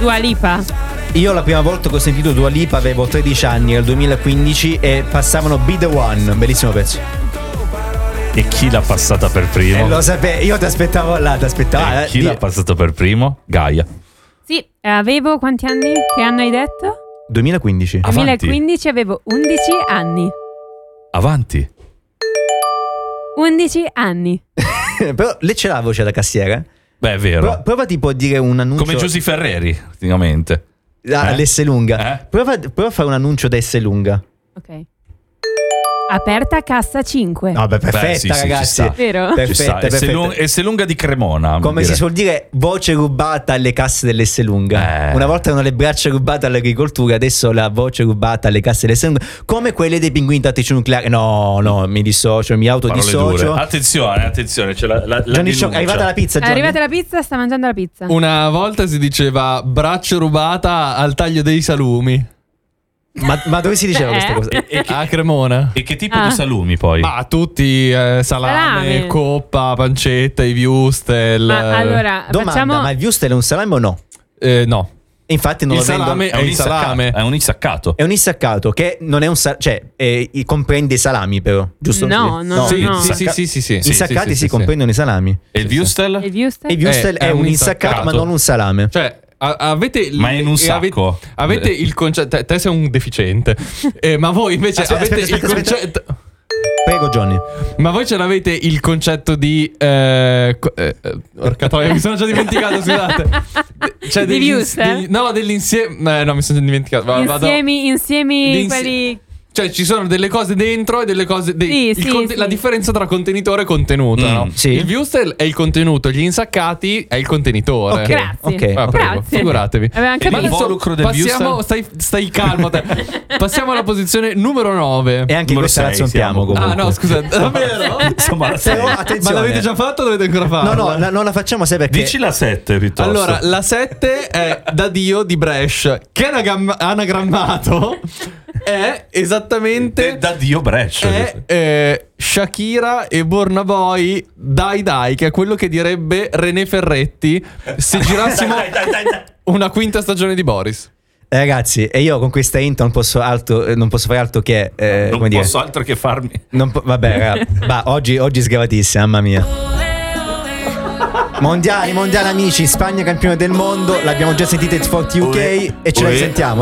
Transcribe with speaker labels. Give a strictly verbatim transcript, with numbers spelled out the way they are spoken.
Speaker 1: Dua Lipa.
Speaker 2: Io la prima volta che ho sentito Dua Lipa avevo tredici anni, nel duemilaquindici, e passavano Be The One, bellissimo pezzo.
Speaker 3: E chi l'ha passata per primo?
Speaker 2: Eh, lo sapevo, io ti aspettavo là, ti aspettavo.
Speaker 3: E chi
Speaker 2: eh,
Speaker 3: l'ha
Speaker 2: di-
Speaker 3: passato per primo? Gaia.
Speaker 1: Sì, avevo quanti anni? Che anno hai detto?
Speaker 2: duemilaquindici.
Speaker 3: Avanti.
Speaker 1: duemilaquindici avevo undici anni.
Speaker 3: Avanti.
Speaker 1: undici anni.
Speaker 2: Però lei c'è la voce da cassiera?
Speaker 3: Beh, è vero.
Speaker 2: Pro- prova tipo a dire un annuncio.
Speaker 3: Come Giusy Ferreri, praticamente.
Speaker 2: Ah,
Speaker 3: Eh?
Speaker 2: l'S lunga.
Speaker 3: Eh?
Speaker 2: Prova, prova a fare un annuncio da S lunga.
Speaker 1: Ok. Aperta cassa cinque.
Speaker 2: No, beh, perfetta,
Speaker 3: Beh, sì, sì, ci
Speaker 2: ragazzi.
Speaker 3: sta.
Speaker 1: Vero?
Speaker 3: Ci
Speaker 2: Perfetta,
Speaker 3: sta. E se
Speaker 2: perfetta.
Speaker 3: lung- e se lunga di Cremona.
Speaker 2: Come
Speaker 3: dire.
Speaker 2: si suol dire, voce rubata alle casse dell'S lunga.
Speaker 3: Eh.
Speaker 2: Una volta erano le braccia rubate all'agricoltura, adesso la voce rubata alle casse dell'S lunga. Come quelle dei pinguini tattici nucleari. No, no, mi dissocio, mi
Speaker 3: Parole
Speaker 2: autodissocio.
Speaker 3: dure. Attenzione, attenzione. C'è la, la, la
Speaker 2: Johnny Shock,
Speaker 3: denuncia.
Speaker 2: è arrivata la pizza,
Speaker 1: È
Speaker 2: Johnny?
Speaker 1: arrivata la pizza, sta mangiando la pizza.
Speaker 4: Una volta si diceva braccio rubata al taglio dei salumi.
Speaker 2: Ma, ma dove si diceva
Speaker 1: Beh.
Speaker 2: questa cosa?
Speaker 3: E, e che,
Speaker 4: A Cremona.
Speaker 3: e che tipo
Speaker 1: Ah.
Speaker 3: di salumi poi?
Speaker 4: Ma tutti eh, salame,
Speaker 1: Salame.
Speaker 4: coppa, pancetta, i wurstel.
Speaker 1: Ma allora,
Speaker 2: Domanda,
Speaker 1: facciamo...
Speaker 2: ma il wurstel è un salame o no?
Speaker 4: eh, no.
Speaker 2: Infatti non
Speaker 4: Il
Speaker 2: lo vendono.
Speaker 4: salame
Speaker 3: è,
Speaker 4: è
Speaker 3: un
Speaker 4: il
Speaker 3: insaccato,
Speaker 4: salame.
Speaker 3: è un insaccato.
Speaker 2: È un insaccato che non è un sa- cioè eh, comprende i salami però, giusto?
Speaker 1: No, no,
Speaker 4: Sì,
Speaker 1: no.
Speaker 4: sì, sì, sì, sì, sì.
Speaker 2: Insaccati
Speaker 4: sì,
Speaker 2: si
Speaker 4: sì,
Speaker 2: comprendono i salami.
Speaker 3: E il Wustel?
Speaker 1: Il Wustel?
Speaker 2: E il wurstel
Speaker 4: Eh,
Speaker 2: è, un insaccato, ma non un salame.
Speaker 4: Cioè, a- avete
Speaker 3: Ma è in un
Speaker 4: e ave-
Speaker 3: sacco.
Speaker 4: Avete il concetto. Te, te sei un deficiente. Eh, ma voi invece
Speaker 2: Aspetta,
Speaker 4: avete
Speaker 2: aspetta,
Speaker 4: il
Speaker 2: aspetta,
Speaker 4: concetto.
Speaker 2: Prego, Johnny.
Speaker 4: Ma voi ce l'avete il concetto di. Eh, co- eh, eh, porca troia, mi sono già dimenticato, scusate. Cioè,
Speaker 1: Di
Speaker 4: degli-
Speaker 1: Wustel?
Speaker 4: degli- no, dell'insieme. Eh, no, mi sono dimenticato. Va- vado-
Speaker 1: Insiemi, insiemi
Speaker 4: L'insie-
Speaker 1: quelli...
Speaker 4: Cioè, ci sono delle cose dentro e delle cose. dei-
Speaker 1: Sì,
Speaker 4: il
Speaker 1: sì,
Speaker 4: conte-
Speaker 1: sì.
Speaker 4: La differenza tra contenitore e contenuto,
Speaker 3: Mm,
Speaker 4: no?
Speaker 2: sì.
Speaker 4: Il Wustel è il contenuto, gli insaccati è il contenitore.
Speaker 2: Ok,
Speaker 1: Grazie.
Speaker 2: ok.
Speaker 4: Ah, prego,
Speaker 1: Grazie.
Speaker 4: figuratevi.
Speaker 1: Aveva anche
Speaker 3: Ma
Speaker 4: Ma
Speaker 1: capito.
Speaker 3: il involucro del
Speaker 4: passiamo,
Speaker 3: Wustel?
Speaker 4: stai, stai calmo te. Passiamo alla posizione numero nove.
Speaker 2: E anche
Speaker 3: Numero
Speaker 2: questa la
Speaker 3: sei
Speaker 2: zompiamo
Speaker 3: siamo.
Speaker 2: comunque.
Speaker 4: Ah no, scusa, davvero?
Speaker 3: Insomma, la sei.
Speaker 2: Però
Speaker 4: Ma
Speaker 2: attenzione.
Speaker 4: l'avete già fatto o dovete ancora farlo?
Speaker 2: No, no, la- non la facciamo sai perché.
Speaker 3: Dici la sette piuttosto.
Speaker 4: Allora, la sette è da Dio di Brescia, che anagam- anagrammato è esattamente
Speaker 3: da Dio Brescia.
Speaker 4: è eh, Shakira e Burna Boy Dai Dai, che è quello che direbbe René Ferretti se girassimo
Speaker 3: Dai, dai, dai, dai.
Speaker 4: una quinta stagione di Boris.
Speaker 2: Eh, ragazzi, e io con questa intro non posso altro eh, non posso fare altro che eh,
Speaker 3: Non
Speaker 2: come dire.
Speaker 3: posso altro che farmi.
Speaker 2: Non po- vabbè, raga, va, oggi oggi sgravatissima, mamma mia. Mondiali, mondiali amici, Spagna campione del mondo, l'abbiamo già sentita It's forty U K
Speaker 3: Uè,
Speaker 2: e ce la
Speaker 3: uè.
Speaker 2: sentiamo.